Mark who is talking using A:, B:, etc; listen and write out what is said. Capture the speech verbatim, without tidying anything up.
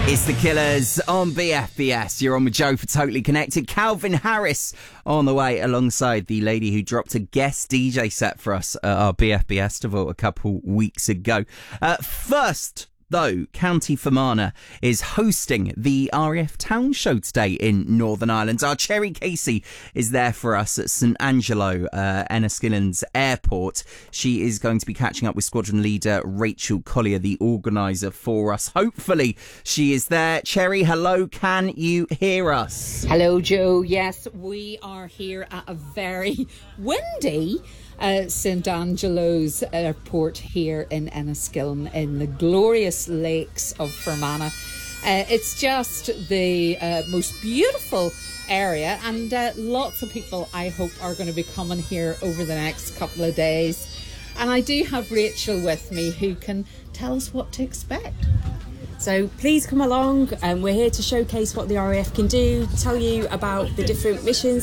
A: It's the Killers on B F B S. You're on with Joe for Totally Connected. Calvin Harris on the way alongside the lady who dropped a guest D J set for us at our B F B S Festival a couple weeks ago. Uh, first, though, County Fermanagh is hosting the R A F Town Show today in Northern Ireland. Our Cherry Casey is there for us at St Angelo, uh, Enniskillen's airport. She is going to be catching up with squadron leader Rachel Collier, the organiser for us. Hopefully she is there. Cherry, hello, can you hear us?
B: Hello, Joe. Yes, we are here at a very windy Uh, St Angelo's Airport here in Enniskillen in the glorious lakes of Fermanagh. Uh, it's just the uh, most beautiful area, and uh, lots of people, I hope, are going to be coming here over the next couple of days. And I do have Rachel with me who can tell us what to expect.
C: So please come along, and um, we're here to showcase what the R A F can do, tell you about the different missions